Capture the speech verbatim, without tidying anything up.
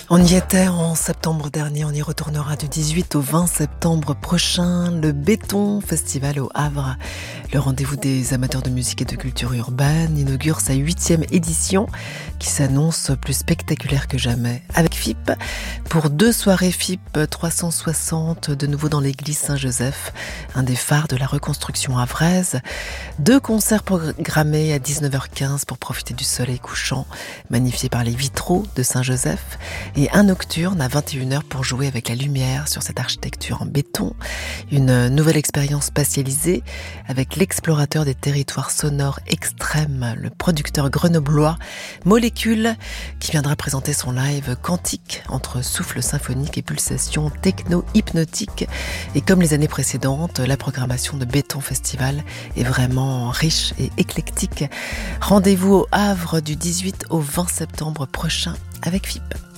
On y était en septembre dernier, on y retournera du dix-huit au vingt septembre prochain. Le Béton Festival au Havre, le rendez-vous des amateurs de musique et de culture urbaine, inaugure sa huitième édition qui s'annonce plus spectaculaire que jamais. Avec F I P, pour deux soirées F I P trois cent soixante, de nouveau dans l'église Saint-Joseph, un des phares de la reconstruction havraise. Deux concerts programmés à dix-neuf heures quinze pour profiter du soleil couchant, magnifié par les vitraux de Saint-Joseph. Et un nocturne à vingt et une heures pour jouer avec la lumière sur cette architecture en béton. Une nouvelle expérience spatialisée avec l'explorateur des territoires sonores extrêmes, le producteur grenoblois Molécule, qui viendra présenter son live quantique entre souffle symphonique et pulsations techno-hypnotiques. Et comme les années précédentes, la programmation de Béton Festival est vraiment riche et éclectique. Rendez-vous au Havre du dix-huit au vingt septembre prochain avec F I P.